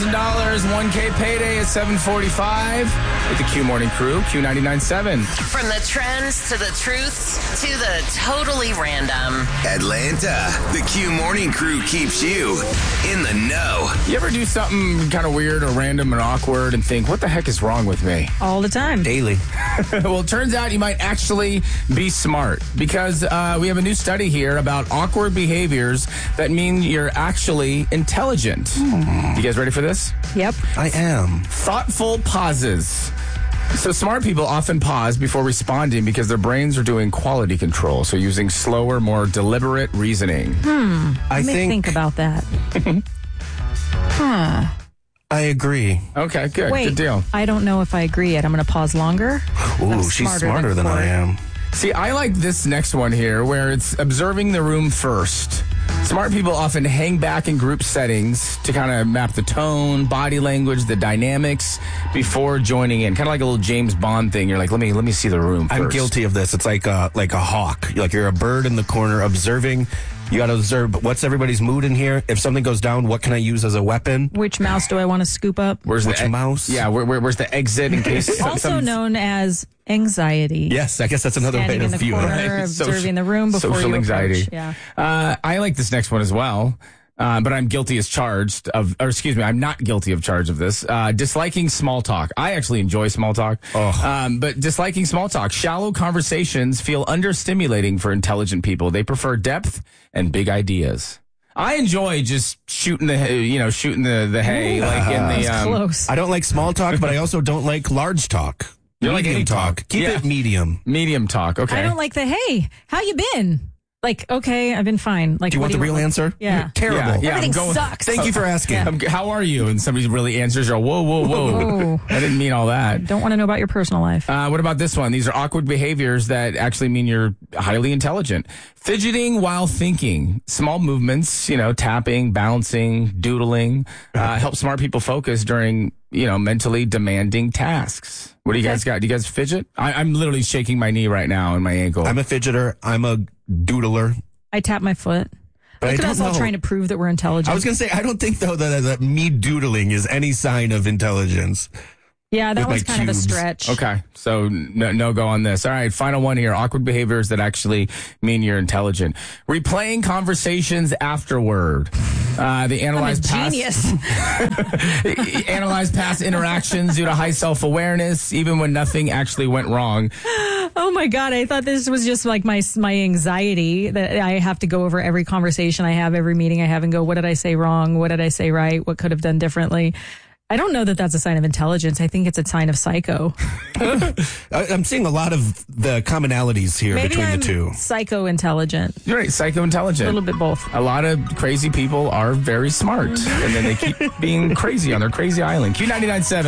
$1,000, 1K payday at 7:45 with the Q Morning Crew, Q99.7. From the trends to the truths to the totally random. Atlanta, the Q Morning Crew keeps you in the know. You ever do something kind of weird or random and awkward and think, what the heck is wrong with me? All the time. Daily. Well, it turns out you might actually be smart because we have a new study here about awkward behaviors that mean you're actually intelligent. You guys ready for this? Yep. I am. Thoughtful pauses. So smart people often pause before responding because their brains are doing quality control, so using slower, more deliberate reasoning. Let me think about that. I agree. Okay, good. Wait, Good deal. I don't know if I agree yet. I'm going to pause longer. Ooh, I'm she's smarter than I am. See, I like this next one here where it's observing the room first. Smart people often hang back in group settings to kind of map the tone, body language, the dynamics before joining in. Kind of like a little James Bond thing. You're like, let me see the room first. I'm guilty of this. It's like a hawk. You're a bird in the corner observing. You got to observe what's everybody's mood in here. If something goes down, what can I use as a weapon? Which mouse do I want to scoop up? Where's Which mouse? Yeah, where's the exit in case Also known as anxiety. Yes, I guess that's another way Standing to in the view corner, it. observing the room before social you anxiety. approach. Yeah. I like this next one as well. But I'm guilty as charged of, or excuse me, I'm not guilty of charge of this. Disliking small talk. I actually enjoy small talk. But disliking small talk. Shallow conversations feel understimulating for intelligent people. They prefer depth and big ideas. I enjoy just shooting the hay, like in the, Close. I don't like small talk, but I also don't like large talk. You like medium any talk. Keep Yeah. it medium. Medium talk. Okay. I don't like the, hey, how you been? Like, okay, I've been fine. Like, Do you want the real answer? Yeah. Terrible. Yeah, Everything I'm going- sucks. Thank you for asking. How are you? And somebody really answers, you're, whoa. Whoa. I didn't mean all that. Don't want to know about your personal life. What about this one? These are awkward behaviors that actually mean you're highly intelligent. Fidgeting while thinking. Small movements, tapping, bouncing, doodling, help smart people focus during, mentally demanding tasks. What do you guys got? Do you guys fidget? I'm literally shaking my knee right now and my ankle. I'm a fidgeter. I'm a doodler. I tap my foot. But Look I at don't us all know. trying to prove that we're intelligent. I was going to say, I don't think, though, that me doodling is any sign of intelligence. Yeah, that with was my kind of a cubes. stretch. Okay, so no go on this. All right, final one here. Awkward behaviors that actually mean you're intelligent. Replaying conversations afterward. They I'm a analyze genius. analyze past interactions due to high self-awareness, even when nothing actually went wrong. Oh my God, I thought this was just like my anxiety that I have to go over every conversation I have, every meeting I have and go, what did I say wrong? What did I say right? What could have done differently? I don't know that that's a sign of intelligence. I think it's a sign of psycho. I'm seeing a lot of the commonalities here Maybe between I'm the two. psycho-intelligent. You're right, psycho-intelligent. A little bit both. A lot of crazy people are very smart, and then they keep being crazy on their crazy island. Q99.7.